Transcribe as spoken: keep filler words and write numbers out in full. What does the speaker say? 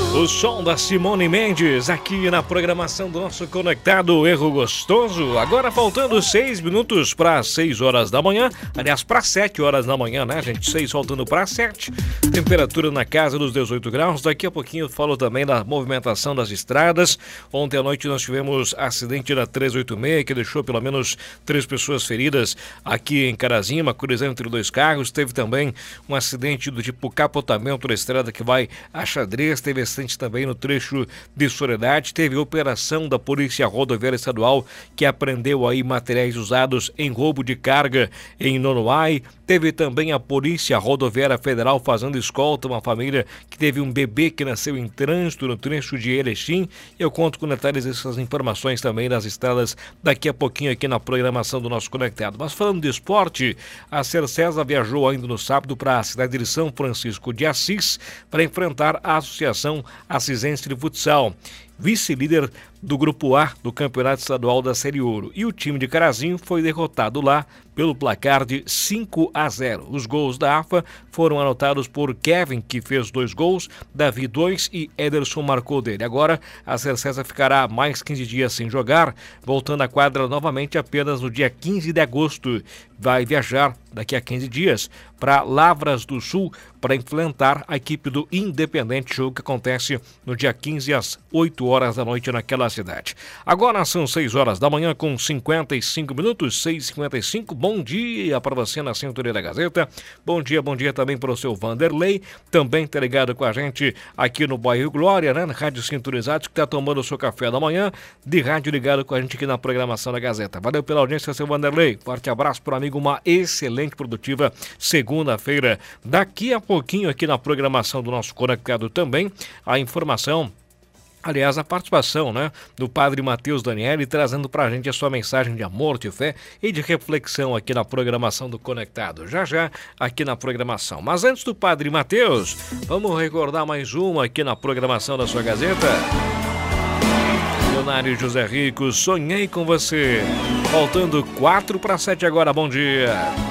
O som da Simone Mendes aqui na programação do nosso Conectado Erro Gostoso. Agora faltando seis minutos para seis horas da manhã. Aliás, para sete horas da manhã, né, gente? Seis faltando para sete. Temperatura na casa dos dezoito graus. Daqui a pouquinho eu falo também da movimentação das estradas. Ontem à noite nós tivemos acidente na trezentos e oitenta e seis que deixou pelo menos três pessoas feridas aqui em Carazinho, uma colisão entre dois carros. Teve também um acidente do tipo capotamento da estrada que vai a Xadrez. Teve acidente também no trecho de Soledade. Teve operação da Polícia Rodoviária Estadual que apreendeu aí materiais usados em roubo de carga em Nonoai. Teve também a Polícia Rodoviária Federal fazendo escolta uma família que teve um bebê que nasceu em trânsito no trecho de Erechim. Eu conto com detalhes dessas informações também das estradas daqui a pouquinho aqui na programação do nosso Conectado. Mas falando de esporte, a Cercesa viajou ainda no sábado para a cidade de São Francisco de Assis para enfrentar a Associação Assisense de Futsal, vice-líder do Grupo A do Campeonato Estadual da Série Ouro. E o time de Carazinho foi derrotado lá pelo placar de cinco a zero. Os gols da A F A foram anotados por Kevin, que fez dois gols, Davi dois e Ederson marcou dele. Agora a Cercesa ficará mais quinze dias sem jogar, voltando à quadra novamente apenas no dia quinze de agosto. Vai viajar daqui a quinze dias para Lavras do Sul para enfrentar a equipe do Independente, jogo que acontece no dia quinze às oito horas da noite naquela cidade. Agora são seis horas da manhã com cinquenta e cinco minutos, seis e cinquenta e cinco. Bom dia para você na sintonia da Gazeta. Bom dia, bom dia também para o seu Vanderlei, também tá ligado com a gente aqui no bairro Glória, né? Na Rádio Sintonizados, que tá tomando o seu café da manhã, de rádio ligado com a gente aqui na programação da Gazeta. Valeu pela audiência, seu Vanderlei. Forte abraço para o amigo, uma excelente produtiva segunda-feira. Daqui a pouquinho aqui na programação do nosso Conectado também, a informação, aliás, a participação, né, do Padre Matheus Daniele, trazendo pra gente a sua mensagem de amor, de fé e de reflexão aqui na programação do Conectado. Já já aqui na programação. Mas antes do Padre Matheus, vamos recordar mais uma aqui na programação da sua Gazeta. Leonário José Rico, sonhei com você. Faltando quatro para sete agora, bom dia.